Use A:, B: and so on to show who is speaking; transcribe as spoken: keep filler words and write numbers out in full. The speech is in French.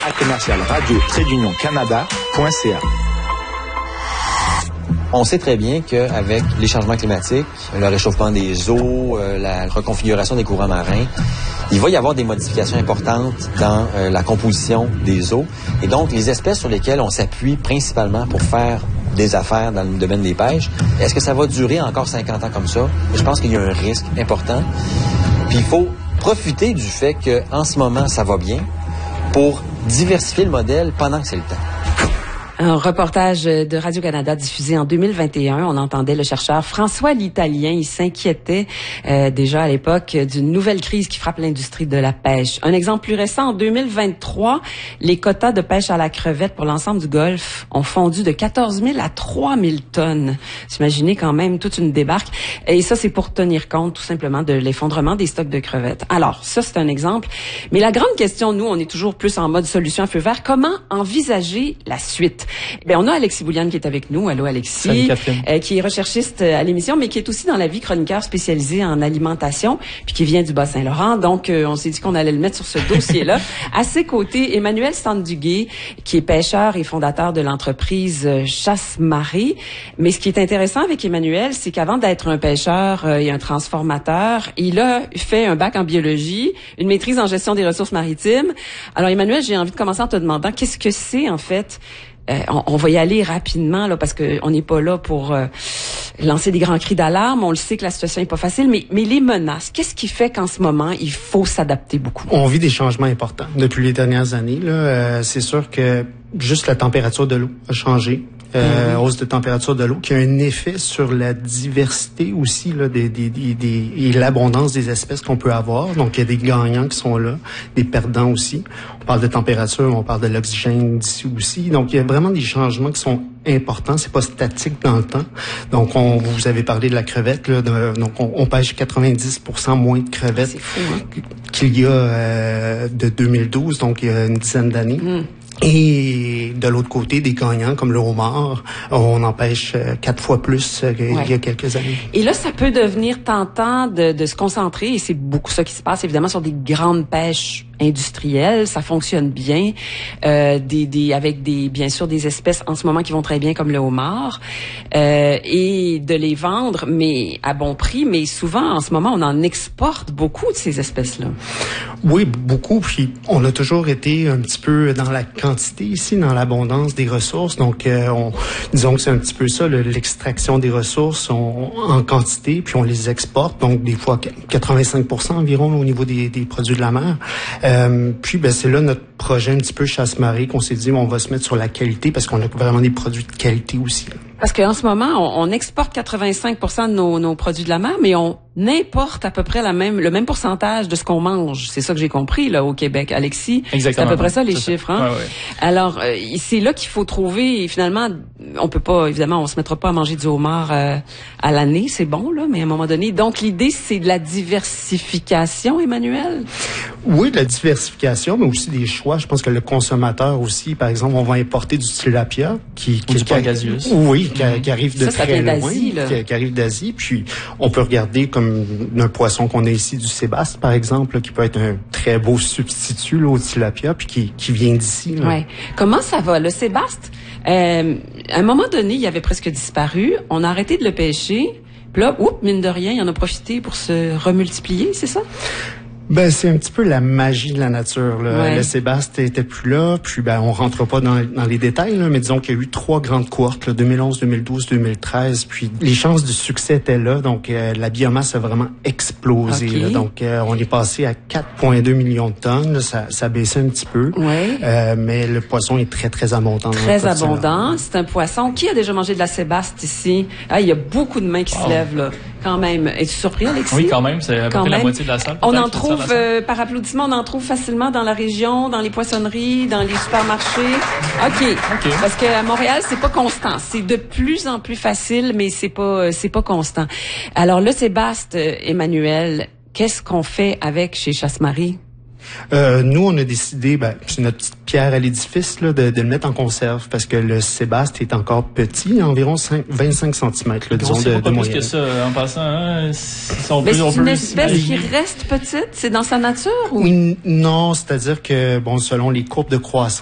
A: à commercial radio canada point c a.
B: On sait très bien qu'avec les changements climatiques, le réchauffement des eaux, euh, la reconfiguration des courants marins, il va y avoir des modifications importantes dans euh, la composition des eaux. Et donc, les espèces sur lesquelles on s'appuie principalement pour faire des affaires dans le domaine des pêches, est-ce que ça va durer encore cinquante ans comme ça? Je pense qu'il y a un risque important. Puis il faut profiter du fait qu'en ce moment, ça va bien pour diversifier le modèle pendant que c'est le temps.
C: Un reportage de Radio-Canada diffusé en deux mille vingt et un. On entendait le chercheur François L'Italien. Il s'inquiétait euh, déjà à l'époque d'une nouvelle crise qui frappe l'industrie de la pêche. Un exemple plus récent, en deux mille vingt-trois, les quotas de pêche à la crevette pour l'ensemble du Golfe ont fondu de quatorze mille à trois mille tonnes. Vous imaginez quand même toute une débarque. Et ça, c'est pour tenir compte tout simplement de l'effondrement des stocks de crevettes. Alors, ça, c'est un exemple. Mais la grande question, nous, on est toujours plus en mode solution à feu vert. Comment envisager la suite? Bien, on a Alexis Bouliane qui est avec nous. Allô, Alexis.
D: Salut, Catherine.
C: Euh, qui est recherchiste à l'émission, mais qui est aussi dans la vie chroniqueur spécialisé en alimentation, puis qui vient du Bas-Saint-Laurent. Donc, euh, on s'est dit qu'on allait le mettre sur ce dossier-là. À ses côtés, Emmanuel Sanduguay, qui est pêcheur et fondateur de l'entreprise Chasse-Marée. Mais ce qui est intéressant avec Emmanuel, c'est qu'avant d'être un pêcheur euh, et un transformateur, il a fait un bac en biologie, une maîtrise en gestion des ressources maritimes. Alors, Emmanuel, j'ai envie de commencer en te demandant qu'est-ce que c'est, en fait, Euh, on, on va y aller rapidement là parce que on n'est pas là pour euh, lancer des grands cris d'alarme. On le sait que la situation est pas facile, mais mais les menaces, qu'est-ce qui fait qu'en ce moment il faut s'adapter beaucoup?
D: On vit des changements importants depuis les dernières années. Là, euh, c'est sûr que juste la température de l'eau a changé. Euh, mm-hmm. Hausse de température de l'eau qui a un effet sur la diversité aussi là, des, des, des, des, et l'abondance des espèces qu'on peut avoir. Donc, il y a des gagnants qui sont là, des perdants aussi. On parle de température, on parle de l'oxygène d'ici aussi. Donc, il y a vraiment des changements qui sont importants. C'est pas statique dans le temps. Donc, on, vous avez parlé de la crevette. Là, de, donc, on, on pêche quatre-vingt-dix pour cent moins de crevettes
C: fou, hein?
D: qu'il y a euh, de deux mille douze, donc il y a une dizaine d'années. Mm. Et de l'autre côté, des gagnants comme le homard, on en pêche quatre fois plus qu'il ouais. y a quelques années.
C: Et là, ça peut devenir tentant de, de se concentrer, et c'est beaucoup ça qui se passe, évidemment, sur des grandes pêches industrielles. Ça fonctionne bien, euh, des, des, avec des, bien sûr, des espèces en ce moment qui vont très bien, comme le homard, euh, et de les vendre, mais à bon prix. Mais souvent, en ce moment, on en exporte beaucoup de ces espèces-là.
D: Oui, beaucoup. Puis, on a toujours été un petit peu dans la quantité ici, dans l'abondance des ressources. Donc, euh, on, disons que c'est un petit peu ça, le, l'extraction des ressources on, en quantité, puis on les exporte. Donc, des fois, quatre-vingt-cinq pour cent environ au niveau des, des produits de la mer. Euh, puis, ben, c'est là notre projet un petit peu Chasse-Marée qu'on s'est dit, on va se mettre sur la qualité parce qu'on a vraiment des produits de qualité aussi.
C: Parce qu'en ce moment, on, on exporte quatre-vingt-cinq pour cent de nos, nos produits de la mer, mais on importe à peu près la même, le même pourcentage de ce qu'on mange. C'est ça que j'ai compris là au Québec, Alexis.
E: Exactement.
C: C'est à peu près ça les
E: c'est
C: chiffres.
E: Ça.
C: Hein?
E: Ouais, ouais.
C: Alors, euh, c'est là qu'il faut trouver. Et finalement, on peut pas, évidemment, on se mettra pas à manger du homard euh, à l'année, c'est bon là, mais à un moment donné. Donc l'idée, c'est de la diversification, Emmanuel.
D: Oui, de la diversification, mais aussi des choix. Je pense que le consommateur aussi, par exemple, on va importer du tilapia qui, qui
E: du pangasius.
D: Oui, qui, mm-hmm. qui arrive de
C: ça,
D: très
C: ça
D: loin,
C: d'Asie, là.
D: Qui, qui arrive d'Asie. Puis on peut regarder comme un poisson qu'on a ici, du sébaste, par exemple, là, qui peut être un très beau substitut là, au tilapia, puis qui, qui vient d'ici. Là.
C: Ouais. Comment ça va, le sébaste? Euh, à un moment donné, il avait presque disparu. On a arrêté de le pêcher. Puis là, oups, mine de rien, il en a profité pour se remultiplier, c'est ça?
D: Ben, c'est un petit peu la magie de la nature, là.
C: Ouais.
D: Le sébaste était plus là, puis ben, on rentre pas dans, dans les détails, là, mais disons qu'il y a eu trois grandes cohortes, là, deux mille onze, deux mille douze, deux mille treize, puis les chances du succès étaient là, donc euh, la biomasse a vraiment explosé,
C: okay.
D: là, donc euh, on est passé à quatre virgule deux millions de tonnes, là, ça, ça baissait un petit peu,
C: ouais.
D: euh, mais le poisson est très, très abondant.
C: Très abondant, c'est un poisson. Qui a déjà mangé de la sébaste ici? Ah, il y a beaucoup de mains qui wow. se lèvent, là. Quand même. Es-tu surpris, Alexis?
E: Oui, quand même. C'est à peu
C: quand
E: près
C: même.
E: la moitié de la salle.
C: On en trouve, euh, par applaudissement, on en trouve facilement dans la région, dans les poissonneries, dans les supermarchés. OK.
E: OK.
C: Parce qu'à Montréal, c'est pas constant. C'est de plus en plus facile, mais c'est pas, c'est pas constant. Alors, le sébaste, Emmanuel, qu'est-ce qu'on fait avec chez Chasse-Marée?
D: Euh, nous, on a décidé, ben, c'est notre petite pierre à l'édifice, là, de, de le mettre en conserve parce que le sébaste est encore petit, environ cinq, vingt-cinq centimètres, là, disons,
E: on sait
D: de,
E: pas
D: de
E: plus
D: moyenne.
E: que ça, en passant, hein, ils sont
C: Mais
E: plus, on
C: c'est une
E: peut
C: espèce qui
E: s'imaginer.
C: reste petite? C'est dans sa nature? Ou?
D: Oui, non, c'est-à-dire que, bon, selon les courbes de croissance,